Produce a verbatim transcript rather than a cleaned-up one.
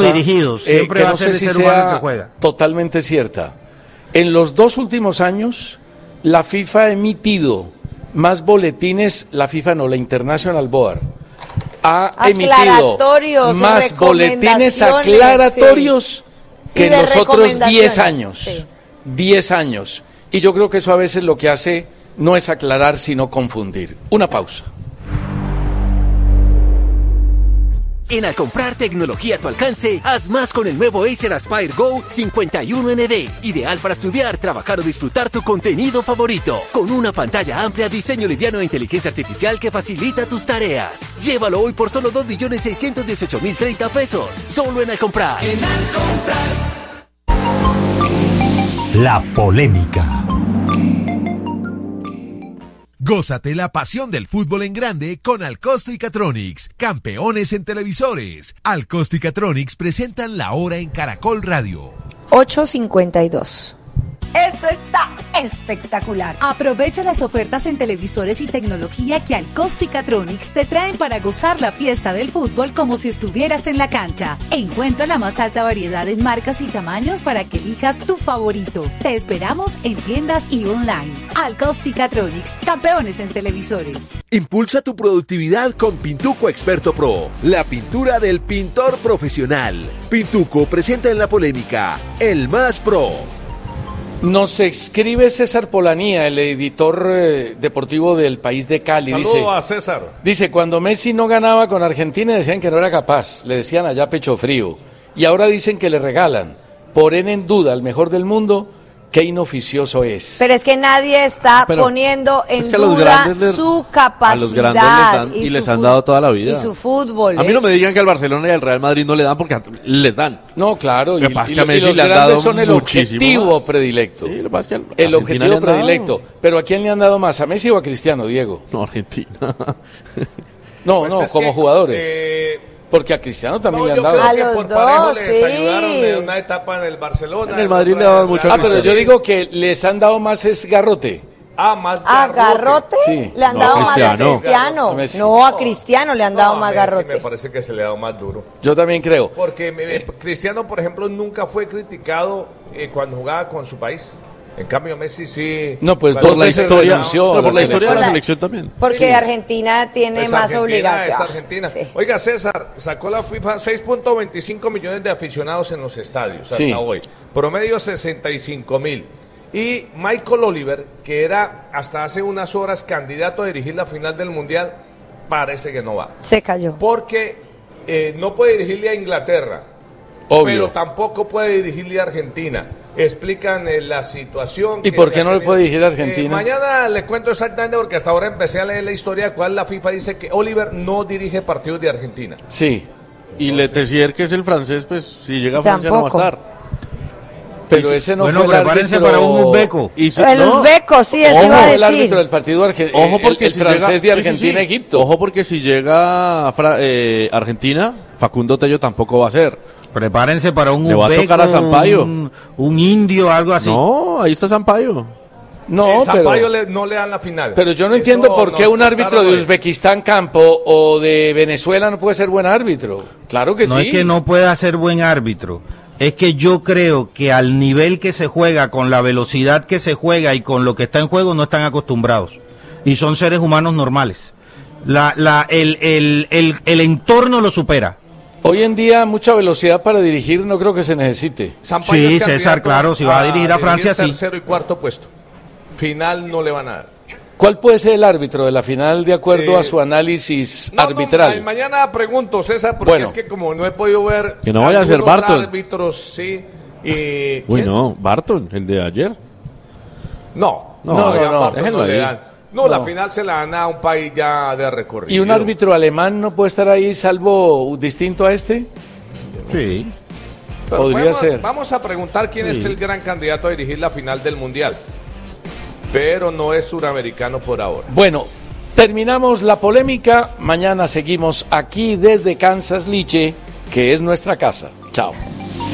dirigidos. Siempre eh, que va no a ser sé el si ser humano sea que juega. totalmente cierta. En los dos últimos años, la FIFA ha emitido más boletines, la FIFA no, la International Board, ha emitido más boletines aclaratorios sí. que en los otros diez años. Sí. diez años. Y yo creo que eso a veces lo que hace no es aclarar, sino confundir. Una pausa. En Al comprar tecnología a tu alcance, haz más con el nuevo Acer Aspire Go cincuenta y uno N D. Ideal para estudiar, trabajar o disfrutar tu contenido favorito. Con una pantalla amplia, diseño liviano e inteligencia artificial que facilita tus tareas. Llévalo hoy por solo dos millones seiscientos dieciocho mil treinta pesos. Solo en Al comprar. En Al comprar. La polémica. Gózate la pasión del fútbol en grande con Alcosto y Catronics, campeones en televisores. Alcosto y Catronics presentan La Hora en Caracol Radio. ocho cincuenta y dos. Esto está espectacular. Aprovecha las ofertas en televisores y tecnología que Alcosto y Catronics te traen para gozar la fiesta del fútbol como si estuvieras en la cancha. Encuentra la más alta variedad en marcas y tamaños para que elijas tu favorito. Te esperamos en tiendas y online. Alcosto y Catronics, campeones en televisores. Impulsa tu productividad con Pintuco Experto Pro, la pintura del pintor profesional. Pintuco presenta en la polémica El Más Pro. Nos escribe César Polanía, el editor eh, deportivo del País de Cali. Saludo dice, a César. Dice, cuando Messi no ganaba con Argentina decían que no era capaz, le decían allá pecho frío. Y ahora dicen que le regalan. Ponen en duda al mejor del mundo, qué inoficioso es. Pero es que nadie está Pero poniendo en es que duda le, su capacidad. A los grandes les dan, y, y les han dado toda la vida. Y su fútbol. A mí no me digan que al Barcelona y al Real Madrid no le dan porque les dan. No, claro. Y, y, y, y, y los le han grandes dado son el muchísimo objetivo más. predilecto. Sí, lo que pasa es que el Argentina objetivo predilecto. Pero ¿a quién le han dado más? ¿A Messi o a Cristiano, Diego? No, Argentina. no, pues no, como que, jugadores. Eh... Porque a Cristiano también no, le han dado. Creo que a los por dos, parejo les sí. ayudaron de una etapa en el Barcelona. En el Madrid le daban mucho. Ah, pero yo digo que les han dado más es garrote. Ah, más garrote. ¿A garrote? Sí. Le han no, dado Cristiano. más a Cristiano. A no, a Cristiano le han dado no, más Messi garrote. Me parece que se le ha dado más duro. Yo también creo. Porque me, Cristiano, por ejemplo, nunca fue criticado eh, cuando jugaba con su país. En cambio, Messi sí. No, pues por la historia, renunció, no, por la historia de la la, selección también. Porque sí. Argentina tiene pues más Argentina obligación. Es Argentina. Sí. Oiga, César, sacó la FIFA seis punto veinticinco millones de aficionados en los estadios hasta sí. hoy. Promedio sesenta y cinco mil. Y Michael Oliver, que era hasta hace unas horas candidato a dirigir la final del Mundial, parece que no va. Se cayó. Porque eh, no puede dirigirle a Inglaterra. Obvio. Pero tampoco puede dirigirle a Argentina. Explican eh, la situación. ¿Y por qué no le puede dirigir a Argentina? Eh, mañana le cuento exactamente porque hasta ahora empecé a leer la historia de cuál la FIFA dice que Oliver no dirige partidos de Argentina. Sí. Y Le Tessier, que es el francés, pues si llega a Francia no va a estar. Pero ese no bueno, fue el prepárense árbitro... para un uzbeco. Y si, el no, uzbeco, sí, eso ojo, iba a decir. el árbitro del partido arge... Ojo porque el, el si francés llega... de Argentina-Egipto. Sí, sí, sí. Ojo porque si llega a Fra... eh, Argentina, Facundo Tello tampoco va a ser. Prepárense para un Le va a uzbeco, tocar a Sampaio. Un, un indio, algo así. No, ahí está Sampaio. No, eh, Sampaio pero... le, no le dan la final. Pero yo no Eso entiendo por qué un árbitro de hoy. Uzbekistán Campo o de Venezuela no puede ser buen árbitro. Claro que no sí. No es que no pueda ser buen árbitro. Es que yo creo que al nivel que se juega, con la velocidad que se juega y con lo que está en juego, no están acostumbrados. Y son seres humanos normales. La, la, el, el, el, el entorno lo supera. Hoy en día mucha velocidad para dirigir no creo que se necesite. Sampaio sí, es César, claro, si va a dirigir a Francia, sí. Tercero y cuarto puesto. Final no le van a dar. ¿Cuál puede ser el árbitro de la final de acuerdo Eh, a su análisis no, arbitral? No, mañana pregunto, César, porque Bueno. es que como no he podido ver Que no vaya a ser Barton. árbitros, sí. Y, Uy, ¿quién? no, Barton, el de ayer. No, No, no, no, ya no, Barton déjenlo no le ahí. dan. No, No. la final se la dan a un país ya de recorrido. ¿Y un árbitro alemán no puede estar ahí salvo distinto a este? Sí. Pero podría vamos, ser. Vamos a preguntar quién Sí. es el gran candidato a dirigir la final del Mundial. Pero no es suramericano por ahora. Bueno, terminamos la polémica. Mañana seguimos aquí desde Kansas Liche, que es nuestra casa. Chao.